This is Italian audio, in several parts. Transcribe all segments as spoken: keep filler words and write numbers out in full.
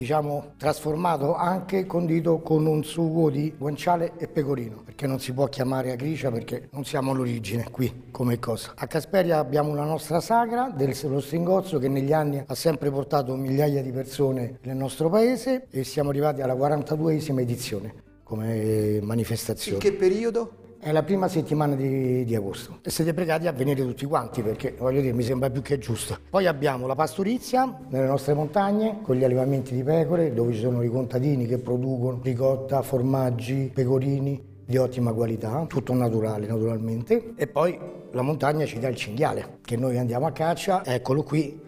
diciamo trasformato, anche condito con un sugo di guanciale e pecorino, perché non si può chiamare agricia perché non siamo all'origine qui come cosa. A Casperia abbiamo una nostra sagra dello Stringozzo che negli anni ha sempre portato migliaia di persone nel nostro paese e siamo arrivati alla quarantaduesima edizione come manifestazione. In che periodo? È la prima settimana di, di agosto e siete pregati a venire tutti quanti perché, voglio dire, mi sembra più che giusto. Poi abbiamo la pastorizia nelle nostre montagne con gli allevamenti di pecore dove ci sono i contadini che producono ricotta, formaggi, pecorini di ottima qualità, tutto naturale naturalmente. E poi la montagna ci dà il cinghiale che noi andiamo a caccia, eccolo qui.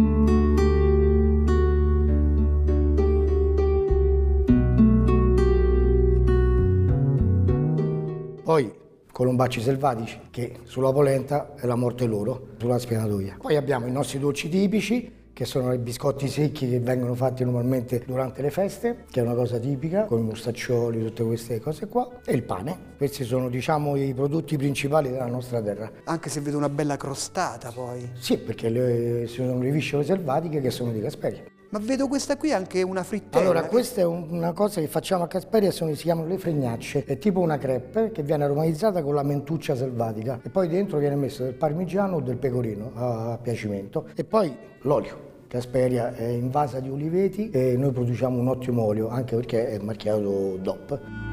Poi colombacci selvatici che sulla polenta è la morte loro, sulla spianatoia. Poi abbiamo i nostri dolci tipici che sono i biscotti secchi che vengono fatti normalmente durante le feste, che è una cosa tipica, con i mostaccioli, tutte queste cose qua, e il pane. Questi sono, diciamo, i prodotti principali della nostra terra. Anche se vedo una bella crostata poi. Sì, perché le, ci sono le viscere selvatiche che sono di Casperia. Ma vedo questa qui anche una frittella. Allora, questa è una cosa che facciamo a Casperia, sono, si chiamano le fregnacce. È tipo una crepe che viene aromatizzata con la mentuccia selvatica e poi dentro viene messo del parmigiano o del pecorino a piacimento. E poi l'olio. Casperia è invasa di uliveti e noi produciamo un ottimo olio, anche perché è marchiato D O P.